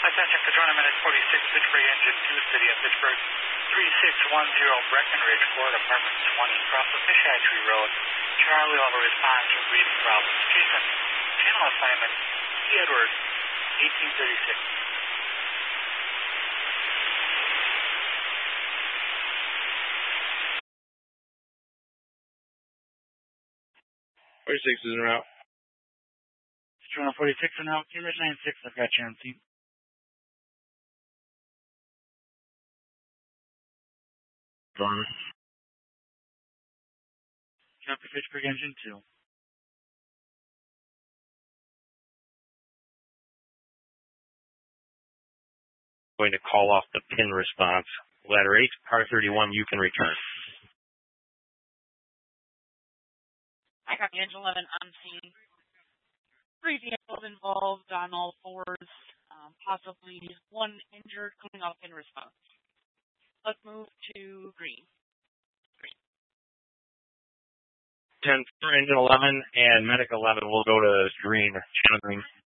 Attention, Patrona minute 46, Pittsburgh Engine 2, City of Pittsburgh, 3610 Breckenridge, Florida, apartment 20, across the Fish Hatchery Road. Charlie will respond to breathing problems. Jason, channel assignment, E. Edward, 1836. 46 is en route. Patrona 46 and out, Cambridge 96, I've got you on scene. Varmus. Copy Pittsburgh Engine 2. Going to call off the pin response. Ladder 8, car 31, you can return. I got the Engine 11 on scene. 3 vehicles involved on all fours, possibly 1 injured coming off in response. Let's move to green. 10 for Engine 11 and Medic 11 will go to green, channel green.